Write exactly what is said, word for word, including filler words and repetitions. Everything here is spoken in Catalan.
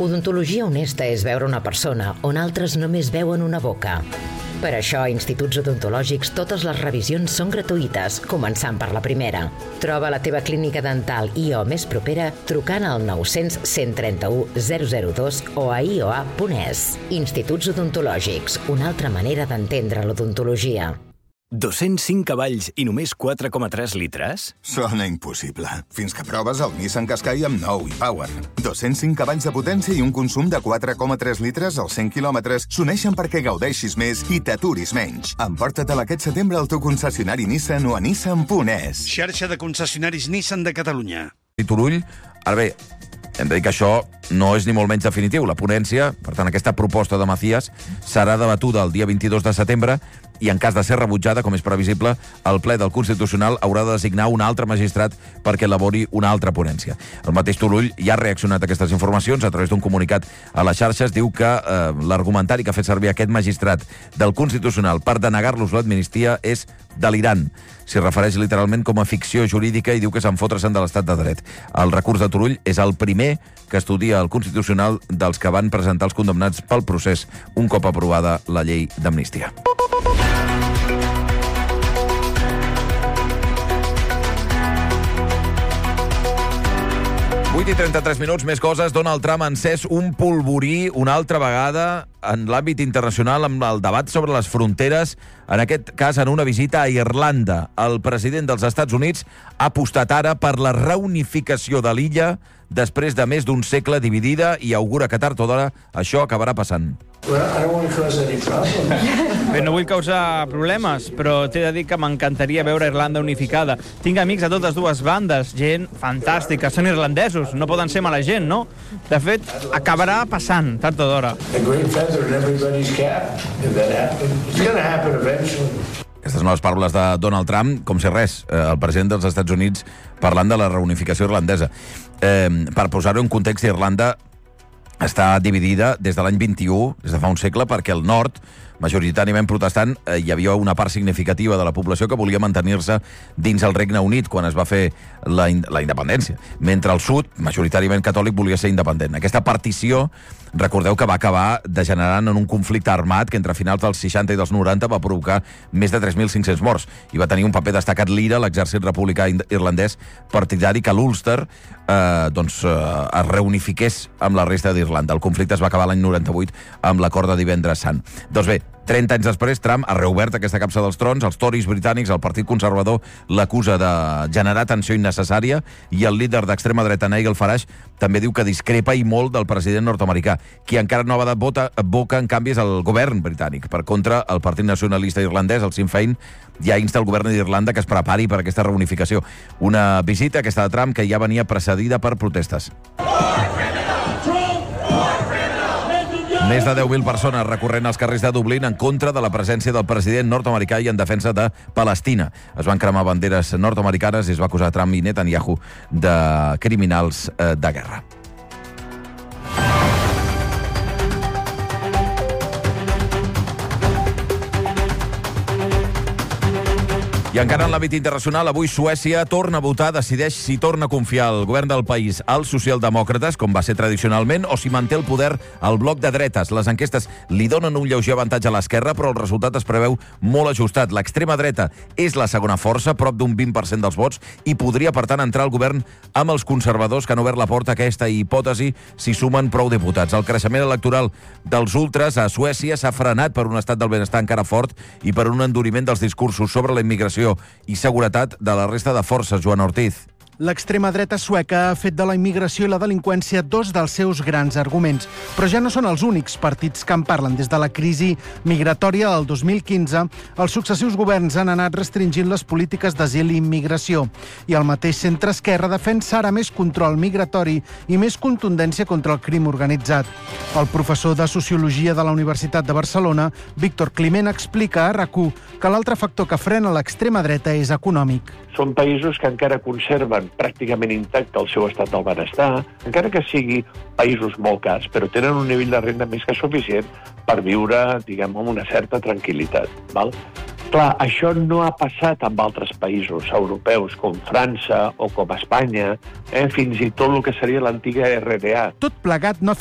Odontologia honesta és veure una persona on altres només veuen una boca. Per això, a Instituts Odontològics totes les revisions són gratuïtes, començant per la primera. Troba la teva clínica dental I O més propera trucant al nou cents, cent trenta-u, zero zero dos o a i o a punt es. Instituts Odontològics, una altra manera d'entendre l'odontologia. dos-cents cinc cavalls i només quatre coma tres litres? Sona impossible. Fins que proves el Nissan Qashqai amb nou e-Power. dos-cents cinc cavalls de potència i un consum de quatre coma tres litres als cent quilòmetres s'uneixen perquè gaudeixis més i t'aturis menys. Emporta-te'l aquest setembre al teu concessionari Nissan o a nissan punt es. Xarxa de concessionaris Nissan de Catalunya. I Turull, ara bé, hem de dir que això no és ni molt menys definitiu. La ponència, per tant, aquesta proposta de Macías, serà debatuda el dia vint-i-dos de setembre i en cas de ser rebutjada, com és previsible, el ple del Constitucional haurà de designar un altre magistrat perquè elabori una altra ponència. El mateix Turull ja ha reaccionat a aquestes informacions a través d'un comunicat a les xarxes. Diu que eh, l'argumentari que ha fet servir aquest magistrat del Constitucional per denegar-los l'amnistia és delirant. S'hi refereix literalment com a ficció jurídica i diu que se'n fotre-se'n de l'estat de dret. El recurs de Turull és el primer que estudia el Constitucional dels que van presentar els condemnats pel procés un cop aprovada la llei d'amnistia. vuit i trenta-tres minuts, més coses. Donald Trump ha encès un polvorí una altra vegada en l'àmbit internacional amb el debat sobre les fronteres, en aquest cas en una visita a Irlanda. El president dels Estats Units ha apostat ara per la reunificació de l'illa després de més d'un segle dividida i augura que tard o d'hora això acabarà passant. Bé, no vull causar problemes, però t'he de dir que m'encantaria veure Irlanda unificada. Tinc amics a totes dues bandes, gent fantàstica, són irlandesos, no poden ser mala gent, no? De fet, acabarà passant, tard o d'hora. Aquestes són les paraules de Donald Trump, com si res, el president dels Estats Units parlant de la reunificació irlandesa. Eh, per posar-ho en context, Irlanda està dividida des de l'any vint-i-u, des de fa un segle, perquè al nord, majoritàriament protestant, eh, hi havia una part significativa de la població que volia mantenir-se dins el Regne Unit quan es va fer la, in la independència, mentre el sud, majoritàriament catòlic, volia ser independent. Aquesta partició, recordeu que va acabar degenerant en un conflicte armat que entre finals dels seixanta i dels noranta va provocar més de tres mil cinc-cents morts i va tenir un paper destacat l'I R A, l'exèrcit republicà irlandès, partidari que l'Ulster eh, doncs, eh, es reunifiqués amb la resta d'Irlanda. El conflicte es va acabar l'any noranta-vuit amb l'acord de Divendres Sant. Doncs bé, trenta anys després, Trump ha reobert aquesta capsa dels trons, els Tories britànics, el Partit Conservador l'acusa de generar tensió innecessària i el líder d'extrema dreta, Nigel Farage, també diu que discrepa i molt del president nord-americà. Qui encara no va de boca, boca, en canvi, és el govern britànic. Per contra, el Partit Nacionalista Irlandès, el Sinn Féin, ja insta el govern d'Irlanda que es prepari per aquesta reunificació. Una visita, aquesta de Trump, que ja venia precedida per protestes. Més de deu mil persones recorrent als carrers de Dublín en contra de la presència del president nord-americà i en defensa de Palestina. Es van cremar banderes nord-americanes i es va acusar Trump i Netanyahu de criminals eh, de guerra. I encara en l'àmbit internacional, avui Suècia torna a votar, decideix si torna a confiar el govern del país als socialdemòcrates, com va ser tradicionalment, o si manté el poder al bloc de dretes. Les enquestes li donen un lleuger avantatge a l'esquerra, però el resultat es preveu molt ajustat. L'extrema dreta és la segona força, prop d'un vint per cent dels vots, i podria, per tant, entrar al govern amb els conservadors, que han obert la porta a aquesta hipòtesi si sumen prou diputats. El creixement electoral dels ultres a Suècia s'ha frenat per un estat del benestar encara fort i per un enduriment dels discursos sobre la immigració i seguretat de la resta de forces. Joan Ortiz. L'extrema dreta sueca ha fet de la immigració i la delinqüència dos dels seus grans arguments. Però ja no són els únics partits que en parlen. Des de la crisi migratòria del dos mil quinze, els successius governs han anat restringint les polítiques d'asil i immigració. I el mateix centre-esquerra defensa ara més control migratori i més contundència contra el crim organitzat. El professor de Sociologia de la Universitat de Barcelona, Víctor Climent, explica a RAC u que l'altre factor que frena l'extrema dreta és econòmic. Són països que encara conserven pràcticament intacte el seu estat del benestar, encara que sigui països molt cars, però tenen un nivell de renda més que suficient per viure, diguem, amb una certa tranquil·litat. Val? Clar, això no ha passat amb altres països europeus, com França o com Espanya, eh? fins i tot el que seria l'antiga R D A. Tot plegat no